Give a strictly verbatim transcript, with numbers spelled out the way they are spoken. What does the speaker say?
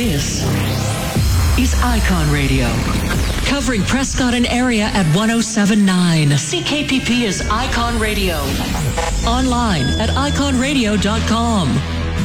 This is Icon Radio, covering Prescott and area at one oh seven point nine. C K P P is Icon Radio. Online at icon radio dot com.